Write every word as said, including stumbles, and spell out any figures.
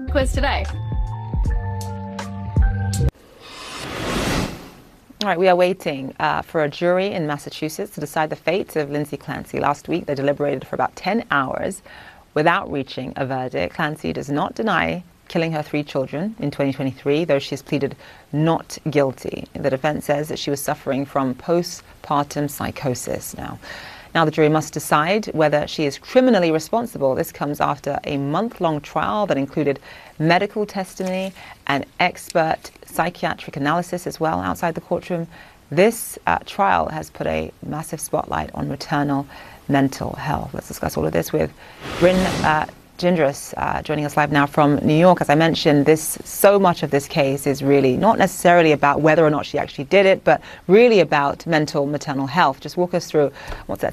quiz today. All right, we are waiting uh, for a jury in Massachusetts to decide the fate of Lindsay Clancy. Last week, they deliberated for about ten hours without reaching a verdict. Clancy does not deny killing her three children in twenty twenty-three, though she has pleaded not guilty. The defense says that she was suffering from postpartum psychosis now. Now the jury must decide whether she is criminally responsible. This comes after a month-long trial that included medical testimony and expert psychiatric analysis as well outside the courtroom. This uh, trial has put a massive spotlight on maternal mental health. Let's discuss all of this with Bryn uh, Gingras, uh, joining us live now from New York. As I mentioned, this so much of this case is really not necessarily about whether or not she actually did it, but really about mental maternal health. Just walk us through what's that